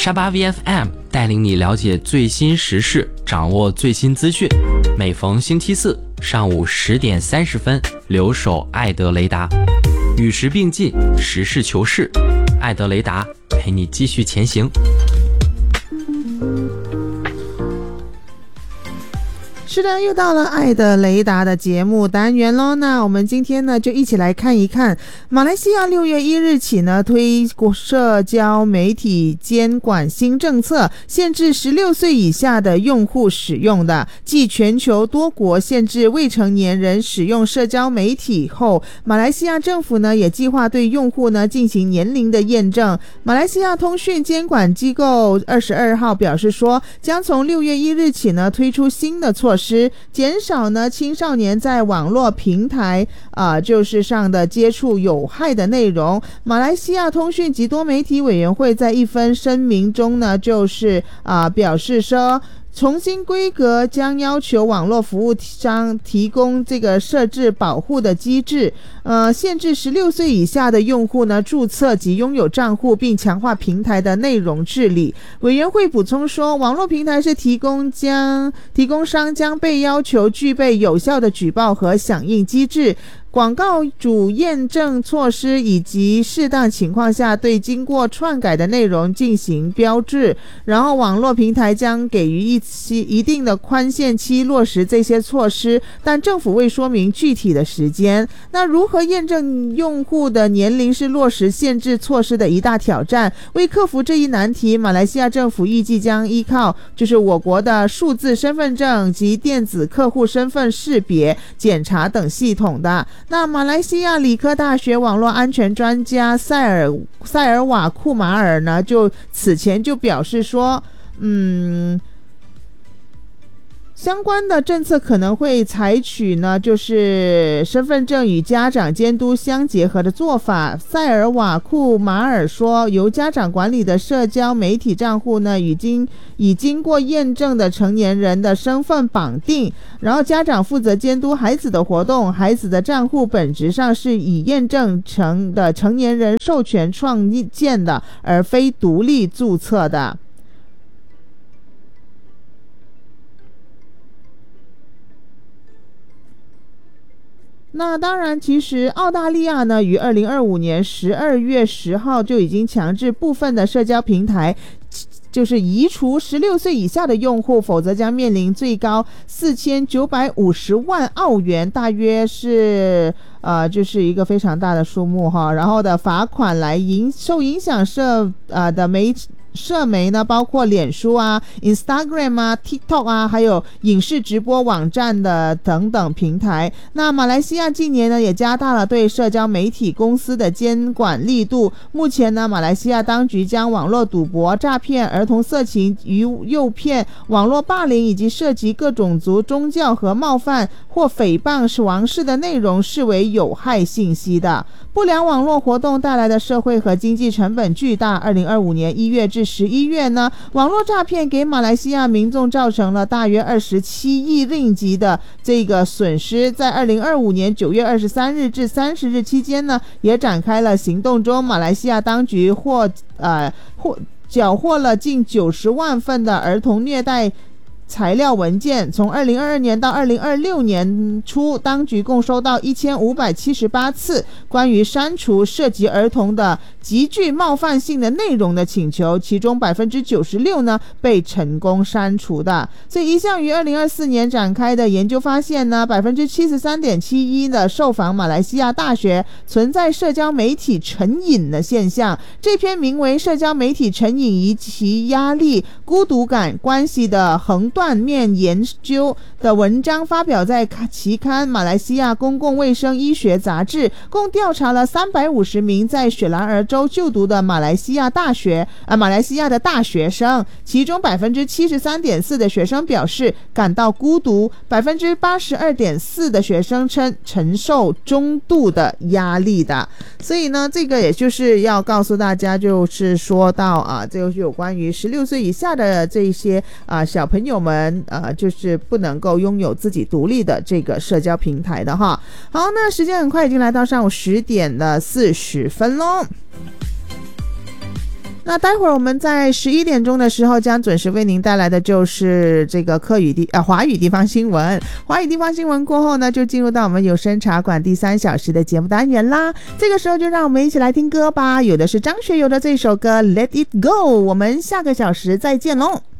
沙巴 VFM 带领你了解最新时事，掌握最新资讯。每逢星期四上午10点30分，留守艾德雷达，与时并进，实事求是。艾德雷达陪你继续前行。 是的，又到了爱的雷达的节目单元咯。那我们今天呢，就一起来看一看马来西亚6月1日起呢，推社交媒体监管新政策，限制16岁以下的用户使用的。继全球多国限制未成年人使用社交媒体后，马来西亚政府呢也计划对用户呢进行年龄的验证。马来西亚通讯监管机构22号表示说，将从6月1日起呢推出新的措施，减少呢青少年在网络平台就是上的接触有害的内容。马来西亚通讯及多媒体委员会在一份声明中呢，就是表示说，重新规格将要求网络服务商提供这个设置保护的机制，限制16岁以下的用户呢注册及拥有账户，并强化平台的内容治理。委员会补充说，网络平台是提供商将被要求具备有效的举报和响应机制，广告主验证措施，以及适当情况下对经过篡改的内容进行标志。然后网络平台将给予一定的宽限期落实这些措施，但政府未说明具体的时间。那如何验证用户的年龄是落实限制措施的一大挑战。为克服这一难题，马来西亚政府预计将依靠就是我国的数字身份证及电子客户身份识别检查等系统的。那马来西亚理科大学网络安全专家塞尔瓦库马尔呢，就此前就表示说，相关的政策可能会采取呢，就是身份证与家长监督相结合的做法。塞尔瓦库马尔说，由家长管理的社交媒体账户呢，已经过验证的成年人的身份绑定，然后家长负责监督孩子的活动，孩子的账户本质上是以验证成的成年人授权创建的，而非独立注册的。那当然，其实澳大利亚呢，于2025年12月10号就已经强制部分的社交平台就是移除16岁以下的用户，否则将面临最高4950万澳元，大约是就是一个非常大的数目哈。然后的罚款来受影响社媒呢，包括脸书啊、Instagram 啊、TikTok 啊，还有影视直播网站的等等平台。那马来西亚近年呢，也加大了对社交媒体公司的监管力度。目前呢，马来西亚当局将网络赌博、诈骗、儿童色情、诱骗、网络霸凌以及涉及各种族、宗教和冒犯或诽谤王室的内容视为有害信息的。不良网络活动带来的社会和经济成本巨大。2025年1月至11月呢，网络诈骗给马来西亚民众造成了大约27亿令吉的这个损失。在2025年9月23日至30日期间呢，也展开了行动中。马来西亚当局缴获了近90万份的儿童虐待材料文件。从2022年到2026年初，当局共收到1578次关于删除涉及儿童的极具冒犯性的内容的请求，其中96%呢被成功删除的。所以一项于2024年展开的研究发现呢，73.71%的受访马来西亚大学存在社交媒体成瘾的现象。这篇名为《社交媒体成瘾以其压力、孤独感关系的横断面研究》的文章发表在期刊《马来西亚公共卫生医学杂志》，共调查了350名在雪兰莪州就读的马来西亚的大学生，其中73.4%的学生表示感到孤独，82.4%的学生称承受中度的压力的。所以呢，这个也就是要告诉大家，就是说到这就是有关于16岁以下的这些小朋友们就是不能够拥有自己独立的这个社交平台的哈。好，那时间很快已经来到上午10点的40分咯。 那待会儿我们在11点钟的时候将准时为您带来的就是这个华语地方新闻。华语地方新闻过后呢，就进入到我们有声茶馆第3小时的节目单元啦。这个时候就让我们一起来听歌吧，有的是张学友的这首歌 Let It Go。我们下个小时再见喽。